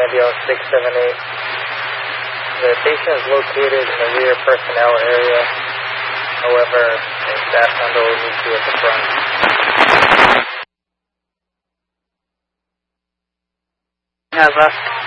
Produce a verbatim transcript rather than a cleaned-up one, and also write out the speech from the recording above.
ambulance six seven eight. The patient is located in the rear personnel area. However, a staff member will meet you at the front. Yeah, left.